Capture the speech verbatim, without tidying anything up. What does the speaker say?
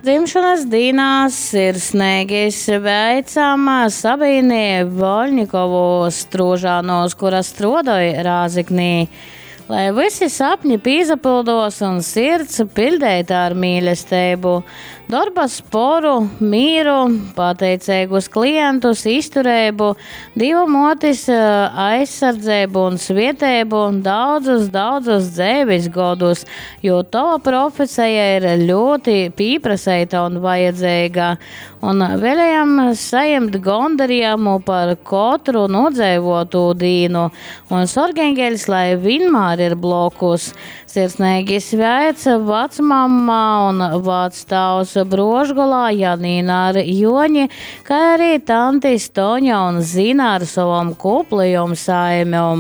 Dzimšanas dienā sirsnīgi sveicam Sabīni Voļņikovu Stružānos, kura strodoja Rāziknī. Lai visi sapņi pīzapildos un sirds pildēta ar mīlestību, darba sporu, mīru, pateicīgus klientus, izturību, divu motis aizsardzību un svietēbu, daudzus, daudzus dzīves godus, jo tava profesija ir ļoti pīprasēta un vajadzīga. Un vēlējam saņemt gandarījumu par katru nodzīvotu dienu, un sorgeņģeļs, lai vienmēr ir blokus. Sirsnīgi sveic vecmamma un vectāvs Brožgolā Janīna ar Joņi, kā arī tanti Stoņa un Zina ar savam kuplījum saimēm.